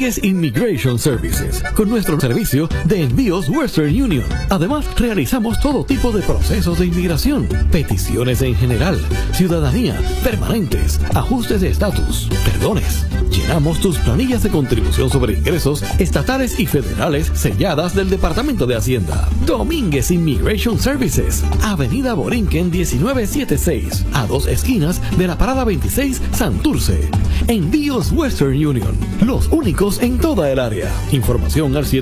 Domínguez Immigration Services, con nuestro servicio de envíos Western Union. Además, realizamos todo tipo de procesos de inmigración, peticiones en general, ciudadanía, permanentes, ajustes de estatus, perdones. Llenamos tus planillas de contribución sobre ingresos estatales y federales selladas del Departamento de Hacienda. Domínguez Immigration Services, Avenida Borinquen 1976, a 2 esquinas de la Parada 26 Santurce. Envíos Western Union, los únicos en toda el área. Información al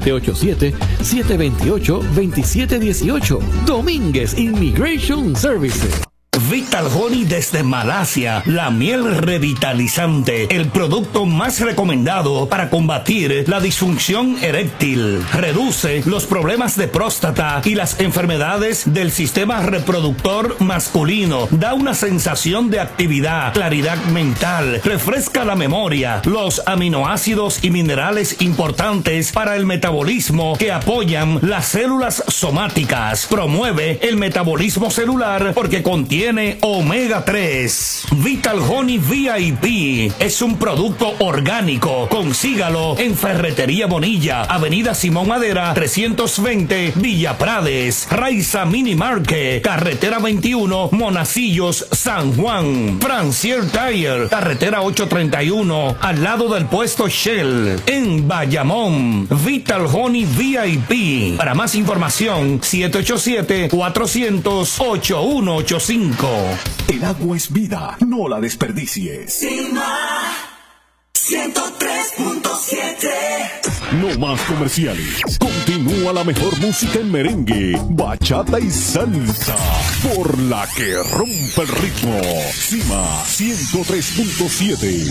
787-728-2718. Domínguez Immigration Services. Vital Honey desde Malasia, la miel revitalizante, el producto más recomendado para combatir la disfunción eréctil. Reduce los problemas de próstata y las enfermedades del sistema reproductor masculino. Da una sensación de actividad, claridad mental, refresca la memoria, los aminoácidos y minerales importantes para el metabolismo que apoyan las células somáticas. Promueve el metabolismo celular porque contiene omega 3. Vital Honey VIP es un producto orgánico. Consígalo en Ferretería Bonilla, Avenida Simón Madera 320, Villa Prades. Raiza Mini Market, Carretera 21, Monacillos, San Juan. Francier Tire, Carretera 831, al lado del puesto Shell, en Bayamón. Vital Honey VIP. Para más información, 787-400-8185. El agua es vida, no la desperdicies. Cima 103.7. No más comerciales. Continúa la mejor música en merengue, bachata y salsa. Por la que rompe el ritmo. Cima 103.7.